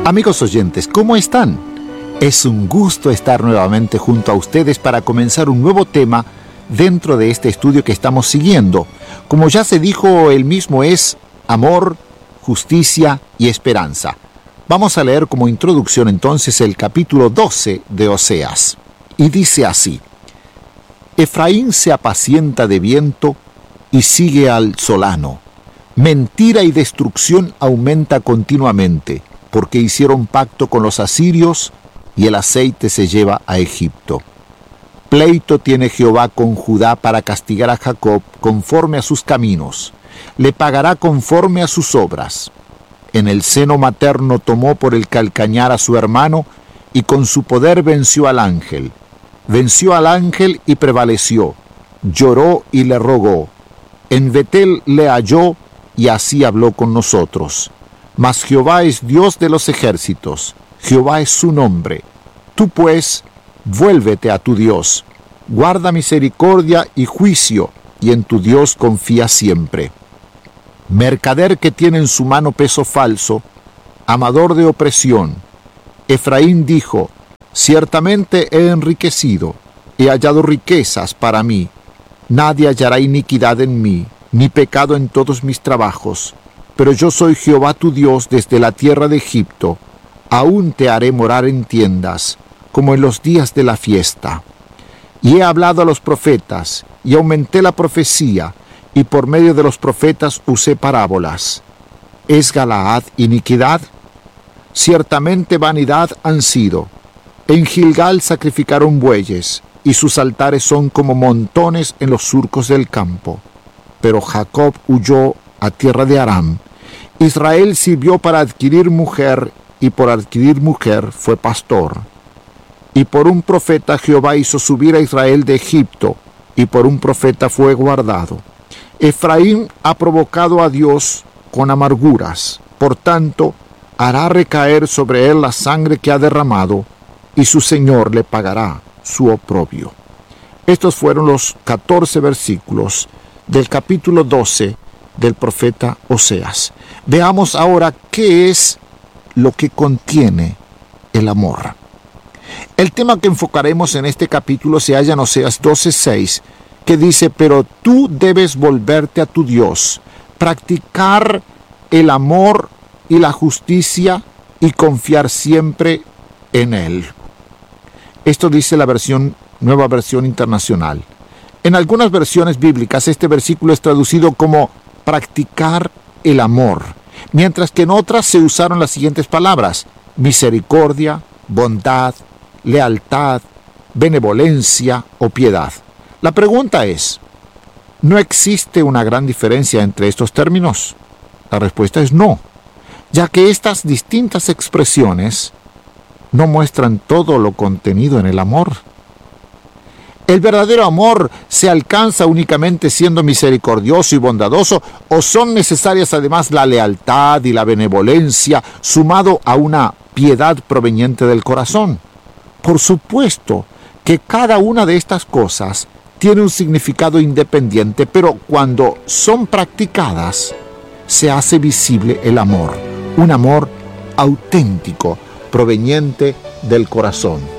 Amigos oyentes, ¿cómo están? Es un gusto estar nuevamente junto a ustedes para comenzar un nuevo tema dentro de este estudio que estamos siguiendo. Como ya se dijo, el mismo es amor, justicia y esperanza. Vamos a leer como introducción entonces el capítulo 12 de Oseas. Y dice así: Efraín se apacienta de viento y sigue al solano. Mentira y destrucción aumenta continuamente, porque hicieron pacto con los asirios y el aceite se lleva a Egipto. Pleito tiene Jehová con Judá para castigar a Jacob conforme a sus caminos. Le pagará conforme a sus obras. En el seno materno tomó por el calcañar a su hermano y con su poder venció al ángel. Venció al ángel y prevaleció. Lloró y le rogó. En Betel le halló y así habló con nosotros. Mas Jehová es Dios de los ejércitos, Jehová es su nombre. Tú pues, vuélvete a tu Dios, guarda misericordia y juicio, y en tu Dios confía siempre. Mercader que tiene en su mano peso falso, amador de opresión. Efraín dijo: ciertamente he enriquecido, he hallado riquezas para mí. Nadie hallará iniquidad en mí, ni pecado en todos mis trabajos. Pero yo soy Jehová tu Dios desde la tierra de Egipto. Aún te haré morar en tiendas, como en los días de la fiesta. Y he hablado a los profetas, y aumenté la profecía, y por medio de los profetas usé parábolas. ¿Es Galaad iniquidad? Ciertamente vanidad han sido. En Gilgal sacrificaron bueyes, y sus altares son como montones en los surcos del campo. Pero Jacob huyó a tierra de Aram. Israel sirvió para adquirir mujer, y por adquirir mujer fue pastor. Y por un profeta Jehová hizo subir a Israel de Egipto, y por un profeta fue guardado. Efraín ha provocado a Dios con amarguras, por tanto, hará recaer sobre él la sangre que ha derramado, y su Señor le pagará su oprobio. Estos fueron los 14 versículos del capítulo 12 del profeta Oseas. Veamos ahora qué es lo que contiene el amor. El tema que enfocaremos en este capítulo se halla en Oseas 12:6, que dice: pero tú debes volverte a tu Dios, practicar el amor y la justicia y confiar siempre en Él. Esto dice la Nueva Versión Internacional. En algunas versiones bíblicas este versículo es traducido como practicar el amor, mientras que en otras se usaron las siguientes palabras: misericordia, bondad, lealtad, benevolencia o piedad. La pregunta es: ¿no existe una gran diferencia entre estos términos? La respuesta es no, ya que estas distintas expresiones no muestran todo lo contenido en el amor. ¿El verdadero amor se alcanza únicamente siendo misericordioso y bondadoso, o son necesarias además la lealtad y la benevolencia, sumado a una piedad proveniente del corazón? Por supuesto que cada una de estas cosas tiene un significado independiente, pero cuando son practicadas, se hace visible el amor, un amor auténtico, proveniente del corazón.